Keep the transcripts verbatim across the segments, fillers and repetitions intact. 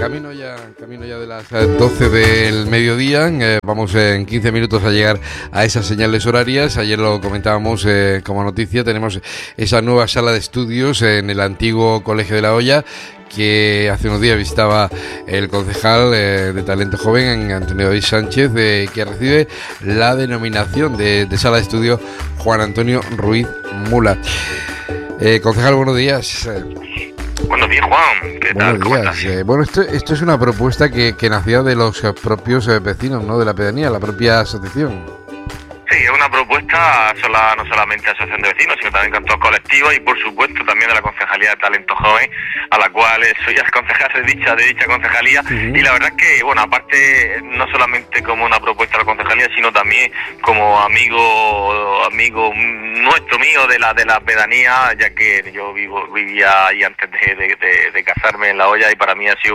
camino ya, camino ya de las doce del mediodía. Eh, vamos en quince minutos a llegar a esas señales horarias. Ayer lo comentábamos eh, como noticia. Tenemos esa nueva sala de estudios en el antiguo Colegio de La Hoya, que hace unos días visitaba el concejal eh, de Talento Joven, Antonio David Sánchez, eh, que recibe la denominación de, de sala de estudio Juan Antonio Ruiz Mula. Eh, concejal, buenos días. Buenos días, Juan. ¿Qué tal? Buenos días. Eh, bueno, esto, esto es una propuesta que, que nacía de los propios eh, vecinos, ¿no?, de la pedanía, la propia asociación. Sí, es una propuesta sola, no solamente de Asociación de Vecinos, sino también con todos colectivos y, por supuesto, también de la Concejalía de Talento Joven, a la cual soy el concejal de dicha, de dicha concejalía. Uh-huh. Y la verdad es que, bueno, aparte, no solamente como una propuesta de la concejalía, sino también como amigo amigo nuestro, mío, de la de la pedanía, ya que yo vivo vivía ahí antes de, de, de, de casarme en La Hoya, y para mí ha sido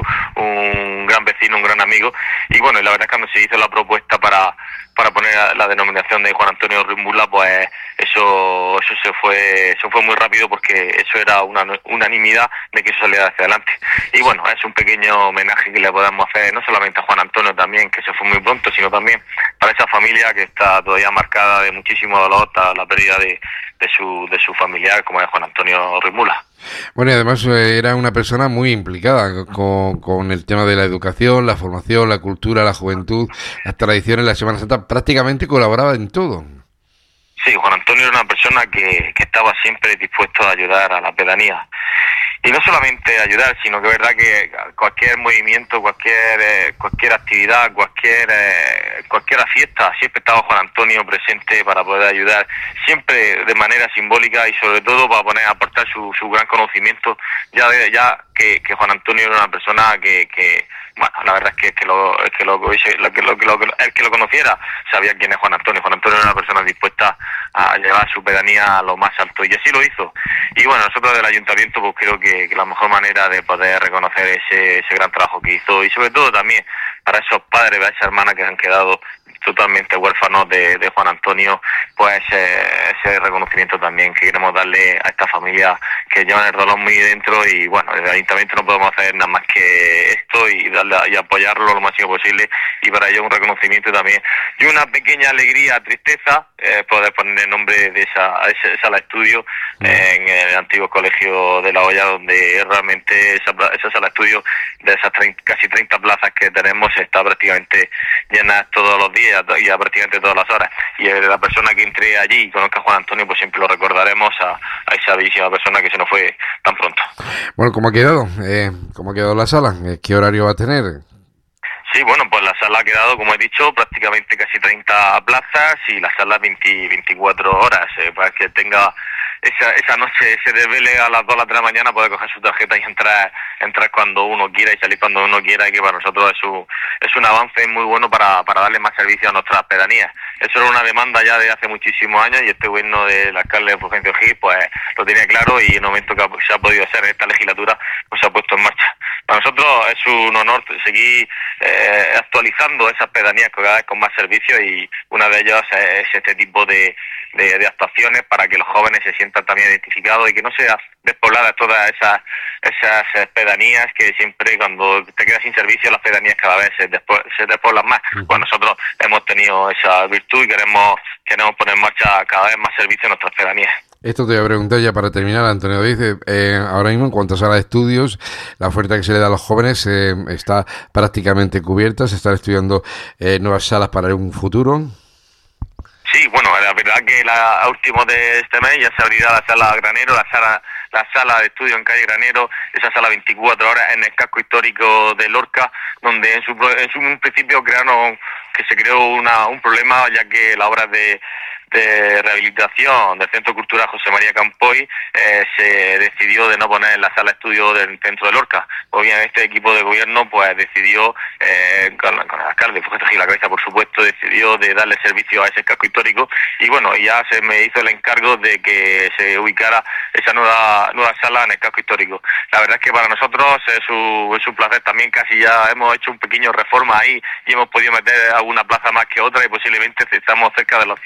un gran vecino, un gran amigo. Y bueno, la verdad es que cuando se hizo la propuesta para para poner la denominación de Juan Antonio Ruiz Mula, pues eso eso se fue eso fue muy rápido, porque eso era una unanimidad de que eso saliera hacia adelante. Y bueno, es un pequeño homenaje que le podemos hacer no solamente a Juan Antonio también, que se fue muy pronto, sino también para esa familia que está todavía marcada de muchísimo dolor tras la pérdida de, de su de su familiar, como es Juan Antonio Ruiz Mula. Bueno, y además eh, era una persona muy implicada con, con el tema de la educación, la formación, la cultura, la juventud, las tradiciones, la Semana Santa. Prácticamente colaboraba en todo. Sí, Juan Antonio era una persona que, que estaba siempre dispuesto a ayudar a la pedanía. Y no solamente ayudar, sino que es verdad que cualquier movimiento, cualquier eh, cualquier actividad, cualquier eh, cualquier fiesta, siempre estaba Juan Antonio presente para poder ayudar, siempre de manera simbólica, y sobre todo para poner aportar su, su gran conocimiento, ya de, ya que, que Juan Antonio era una persona que, que bueno, la verdad es que, que lo es que lo, lo, lo, lo, lo el que lo conociera sabía quién es Juan Antonio. Juan Antonio era una persona dispuesta a llevar su pedanía a lo más alto, y así lo hizo. Y bueno, nosotros del ayuntamiento pues creo que, que la mejor manera de poder reconocer ese, ese gran trabajo que hizo, y sobre todo también para esos padres, para esas hermanas que han quedado totalmente huérfanos de, de Juan Antonio, pues eh, ese reconocimiento también que queremos darle a esta familia que llevan el dolor muy dentro. Y bueno, desde el ayuntamiento no podemos hacer nada más que esto y darle y apoyarlo lo máximo posible, y para ello un reconocimiento también y una pequeña alegría, tristeza, eh, poder poner el nombre de esa, esa sala de estudio eh, en el antiguo Colegio de La Hoya, donde realmente esa, esa sala de estudio, de esas treinta, casi treinta plazas que tenemos, está prácticamente llena todos los días y a prácticamente todas las horas. Y la persona que entre allí y conozca a Juan Antonio, pues siempre lo recordaremos a, a esa bellísima persona que se nos fue tan pronto. Bueno, ¿cómo ha quedado? Eh, ¿Cómo ha quedado la sala? ¿Qué horario va a tener? Sí, bueno, pues la sala ha quedado, como he dicho, prácticamente casi treinta plazas, y la sala veinte, veinticuatro horas, eh, para que tenga esa esa noche, ese desvele a las dos, a las tres de la mañana, poder coger su tarjeta y entrar entrar cuando uno quiera y salir cuando uno quiera, y que para nosotros es un, es un avance muy bueno para, para darle más servicio a nuestras pedanías. Eso era una demanda ya de hace muchísimos años, y este gobierno del alcalde Fulgencio Gil pues lo tenía claro, y en el momento que se ha podido hacer en esta legislatura, pues se ha puesto en marcha. Para nosotros es un honor seguir eh, actualizando esas pedanías cada vez con más servicios, y una de ellas es este tipo de, de, de actuaciones para que los jóvenes se sientan también identificados y que no sean despobladas todas esas esas pedanías que siempre, cuando te quedas sin servicio, las pedanías cada vez se, despo, se despoblan más. Uh-huh. Pues nosotros hemos tenido esa virtud y queremos queremos poner en marcha cada vez más servicios en nuestras pedanías. Esto te voy a preguntar ya para terminar, Antonio. Dice, eh, ahora mismo en cuanto a sala de estudios, la oferta que se le da a los jóvenes eh, está prácticamente cubierta. Se están estudiando eh, nuevas salas para un futuro. Sí, bueno, la verdad que la, a último de este mes ya se abrirá la sala Granero, la sala la sala de estudio en calle Granero, esa sala veinticuatro horas en el casco histórico de Lorca, donde en su en su un principio crearon que se creó una un problema, ya que la obra de de rehabilitación del Centro Cultural José María Campoy eh, se decidió de no poner en la sala de estudio del centro de Lorca. Obviamente este equipo de gobierno pues decidió, eh, con, con el alcalde Fulgencio Gil a la cabeza, por supuesto, decidió de darle servicio a ese casco histórico, y bueno, ya se me hizo el encargo de que se ubicara esa nueva nueva sala en el casco histórico. La verdad es que para nosotros es un, es un placer también, casi ya hemos hecho un pequeño reforma ahí y hemos podido meter alguna plaza más que otra, y posiblemente estamos cerca de las cien plazas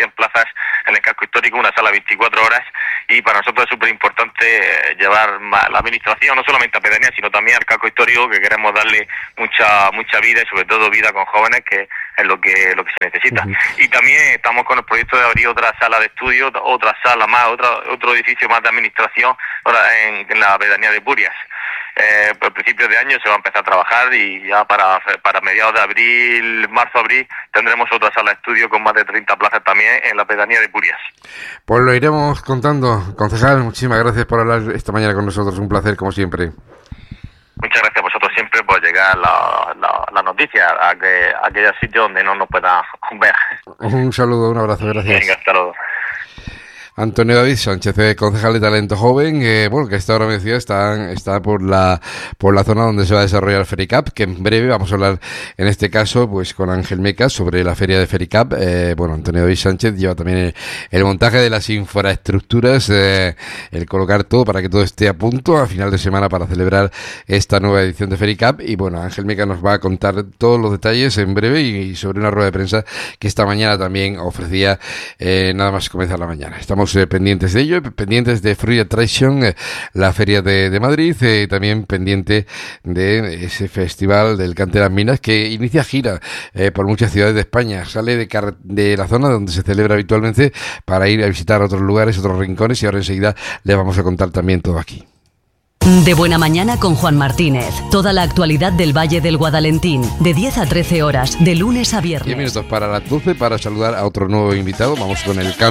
en el casco histórico, una sala veinticuatro horas, y para nosotros es súper importante llevar la administración no solamente a pedanías, sino también al casco histórico, que queremos darle mucha mucha vida y sobre todo vida con jóvenes, que es lo que lo que se necesita. Uh-huh. Y también estamos con el proyecto de abrir otra sala de estudio, otra sala más, otra, otro edificio más de administración ahora en, en la pedanía de Purias. Eh, a principios de año se va a empezar a trabajar y ya para, para mediados de abril, marzo-abril, tendremos otra sala de estudio con más de treinta plazas también en la pedanía de Purias. Pues lo iremos contando. Concejal, muchísimas gracias por hablar esta mañana con nosotros. Un placer, como siempre. Muchas gracias a vosotros siempre por llegar la, la, la noticia a, que, a aquellos sitios donde no nos puedan ver. Un saludo, un abrazo, gracias. Venga, hasta luego. Antonio David Sánchez, concejal de Talento Joven, eh, bueno, que esta hora me decía está, está por la por la zona donde se va a desarrollar FeriCap, que en breve vamos a hablar, en este caso, pues con Ángel Meca sobre la feria de FeriCap. Eh, bueno, Antonio David Sánchez lleva también el, el montaje de las infraestructuras, eh, el colocar todo para que todo esté a punto a final de semana para celebrar esta nueva edición de FeriCap. Y bueno, Ángel Meca nos va a contar todos los detalles en breve y, y sobre una rueda de prensa que esta mañana también ofrecía, eh, nada más comenzar la mañana. Estamos Eh, pendientes de ello, pendientes de Fruit Attraction, eh, la feria de, de Madrid, eh, también pendiente de ese festival del Canteras Minas que inicia gira eh, por muchas ciudades de España, sale de, car- de la zona donde se celebra habitualmente para ir a visitar otros lugares, otros rincones, y ahora enseguida le vamos a contar también todo aquí. De Buena Mañana con Juan Martínez. Toda la actualidad del Valle del Guadalentín, de diez a trece horas, de lunes a viernes. diez minutos para las doce para saludar a otro nuevo invitado. Vamos con el canto.